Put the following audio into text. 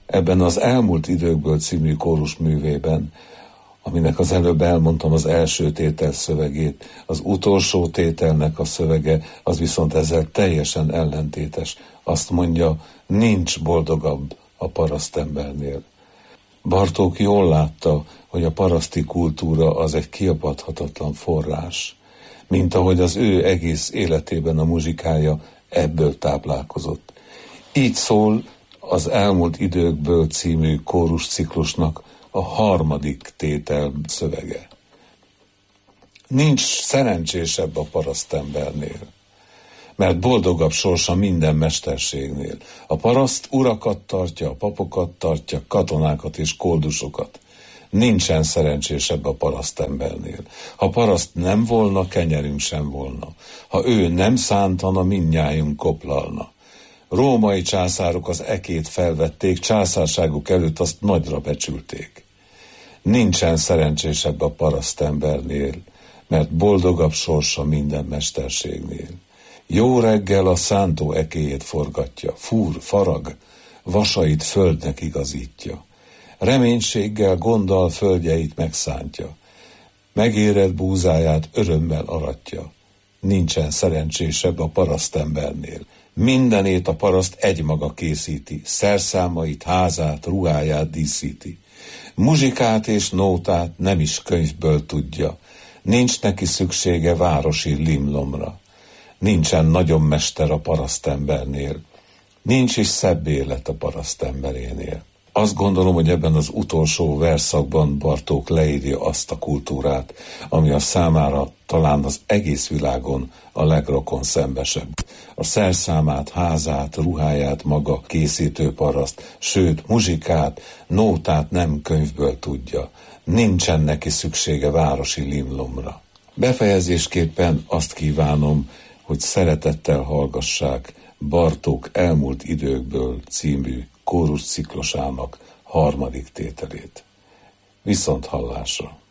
Ebben az Elmúlt időkből című kórusművében, aminek az előbb elmondtam az első tétel szövegét, az utolsó tételnek a szövege, az viszont ezzel teljesen ellentétes. Azt mondja, nincs boldogabb a parasztembernél. Bartók jól látta, hogy a paraszti kultúra az egy kiapadhatatlan forrás, mint ahogy az ő egész életében a muzsikája ebből táplálkozott. Így szól az Elmúlt időkből című kórusciklusnak a harmadik tétel szövege. Nincs szerencsésebb a parasztembernél, mert boldogabb sorsa minden mesterségnél. A paraszt urakat tartja, a papokat tartja, katonákat és koldusokat. Nincsen szerencsésebb a parasztembernél. Ha paraszt nem volna, kenyerünk sem volna. Ha ő nem szántana, mindnyájunk koplalna. Római császárok az ekét felvették, császárságuk előtt azt nagyra becsülték. Nincsen szerencsésebb a parasztembernél, mert boldogabb sorsa minden mesterségnél. Jó reggel a szántó ekéjét forgatja, fúr, farag, vasait földnek igazítja. Reménységgel, gonddal földjeit megszántja. Megérett búzáját örömmel aratja. Nincsen szerencsésebb a parasztembernél. Mindenét a paraszt egymaga készíti, szerszámait, házát, ruháját díszíti. Muzsikát és nótát nem is könyvből tudja. Nincs neki szüksége városi limlomra. Nincsen nagyon mester a parasztembernél. Nincs is szebb élet a parasztemberénél. Azt gondolom, hogy ebben az utolsó verszakban Bartók leírja azt a kultúrát, ami a számára talán az egész világon a legrokonszenvesebb. A szerszámát, házát, ruháját maga készítő paraszt, sőt, muzsikát, nótát nem könyvből tudja. Nincsen neki szüksége városi limlomra. Befejezésképpen azt kívánom, hogy szeretettel hallgassák Bartók Elmúlt időkből című kórusciklusának harmadik tételét. Viszont hallásra!